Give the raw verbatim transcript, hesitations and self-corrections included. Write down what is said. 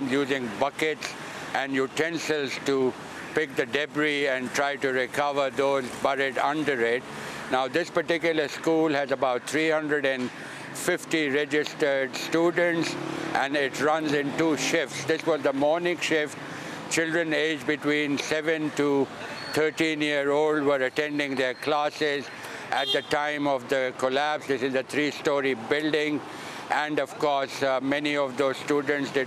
students using buckets and utensils to pick the debris and try to recover those buried under it. Now, this particular school has about three hundred fifty registered students, and it runs in two shifts. This was the morning shift. Children aged between seven to thirteen year old were attending their classes at the time of the collapse. This is a three-story building, and of course, uh, many of those students did